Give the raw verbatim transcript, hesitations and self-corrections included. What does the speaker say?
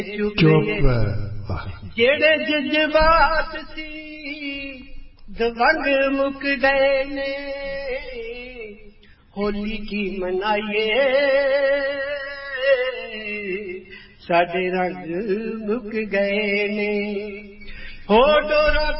चुप जेड़े जज्बात सी दवंग मुक गए ने होली की मनाइए साडे रंग मुक गए ने हो डोरा